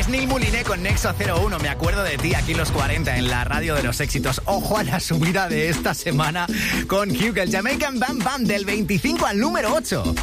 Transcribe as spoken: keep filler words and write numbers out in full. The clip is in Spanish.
Neil Mouliné con Nexo cero uno. Me acuerdo de ti aquí en los cuarenta en la radio de los éxitos. Ojo a la subida de esta semana con Hugh, el Jamaican Bam Bam del veinticinco al número ocho.